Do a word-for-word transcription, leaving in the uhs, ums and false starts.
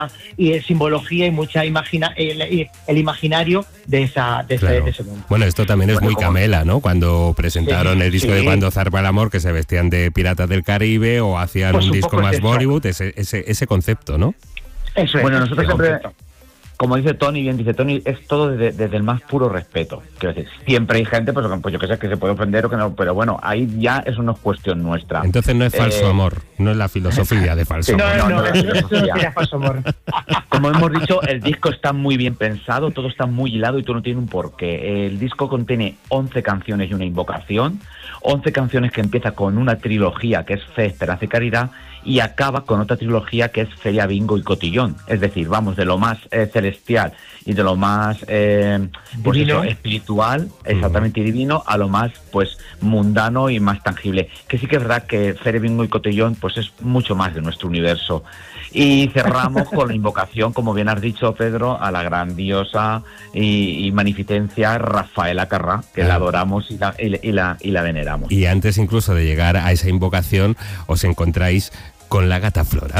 y simbología y mucha imagina el, el imaginario de esa de, claro. ese, de ese mundo. Bueno, esto también es bueno, muy como... Camela, ¿no? Cuando presentaron sí, el disco sí. de Cuando zarpa el amor, que se vestían de Piratas del Caribe o hacían pues un un disco más es Bollywood, ese, ese, ese concepto, ¿no? Eso es, bueno, nosotros siempre... concepto. Como dice Tony, bien dice Tony, es todo desde, desde el más puro respeto. Quiero decir, siempre hay gente, pues, pues yo que sé, que se puede ofender o que no, pero bueno, ahí ya eso no es cuestión nuestra. Entonces no es falso eh... amor, no es la filosofía de falso no, amor. No, no, no, no es filosofía falso amor. Como hemos dicho, el disco está muy bien pensado, todo está muy hilado y todo no tiene un porqué. El disco contiene once canciones y una invocación, once canciones que empieza con una trilogía que es Fe, Esperanza y Caridad, y acaba con otra trilogía que es Feria, Bingo y Cotillón. Es decir, vamos de lo más eh, celestial y de lo más eh, pues eso, espiritual, exactamente, uh-huh. divino, a lo más pues mundano y más tangible. Que sí que es verdad que Feria, Bingo y Cotillón pues es mucho más de nuestro universo. Y cerramos con la invocación, como bien has dicho, Pedro, a la grandiosa y, y magnificencia Rafaela Carrà, que ah. la adoramos y la, y, y, la, y la veneramos. Y antes incluso de llegar a esa invocación, os encontráis con la Gata Flora.